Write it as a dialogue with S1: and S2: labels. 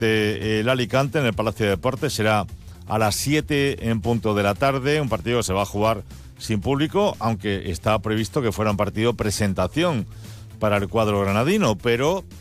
S1: el Alicante en el Palacio de Deportes. Será a las 7 en punto de la tarde, un partido que se va a jugar sin público, aunque estaba previsto que fuera un partido presentación para el cuadro granadino, pero